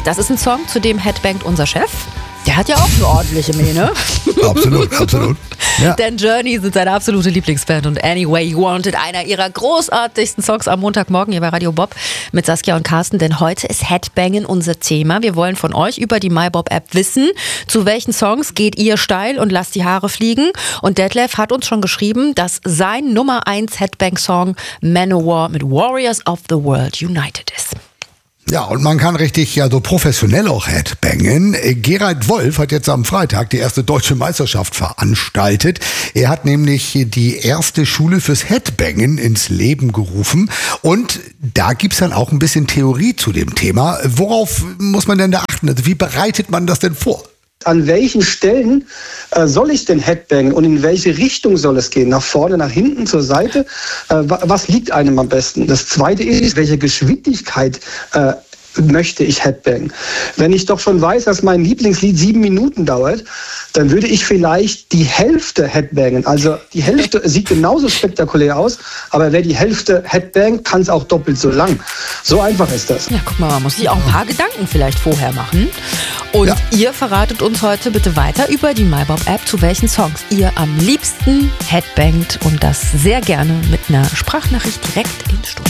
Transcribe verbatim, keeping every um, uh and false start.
das ist ein Song, zu dem headbangt unser Chef. Der hat ja auch eine ordentliche Mähne. Absolut, absolut. Ja. Denn Journey sind seine absolute Lieblingsband und Anyway You Wanted, einer ihrer großartigsten Songs am Montagmorgen hier bei Radio Bob mit Saskia und Carsten. Denn heute ist Headbangen unser Thema. Wir wollen von euch über die MyBob-App wissen, zu welchen Songs geht ihr steil und lasst die Haare fliegen. Und Detlef hat uns schon geschrieben, dass sein Nummer eins Headbang-Song Manowar mit Warriors of the World United ist. Ja, und man kann richtig ja so professionell auch Headbangen. Gerald Wolf hat jetzt am Freitag die erste deutsche Meisterschaft veranstaltet. Er hat nämlich die erste Schule fürs Headbangen ins Leben gerufen. Und da gibt's dann auch ein bisschen Theorie zu dem Thema. Worauf muss man denn da achten? Also wie bereitet man das denn vor? An welchen Stellen äh, soll ich denn Headbangen und in welche Richtung soll es gehen? Nach vorne, nach hinten, zur Seite? Äh, was liegt einem am besten? Das Zweite ist, welche Geschwindigkeit äh, möchte ich Headbangen? Wenn ich doch schon weiß, dass mein Lieblingslied sieben Minuten dauert, dann würde ich vielleicht die Hälfte Headbangen. Also die Hälfte sieht genauso spektakulär aus, aber wer die Hälfte Headbangt, kann es auch doppelt so lang. So einfach ist das. Ja, guck mal, man muss sich auch ein paar Gedanken vielleicht vorher machen. Und Ja. ihr verratet uns heute bitte weiter über die MyBob-App, zu welchen Songs ihr am liebsten headbangt und das sehr gerne mit einer Sprachnachricht direkt ins Studio.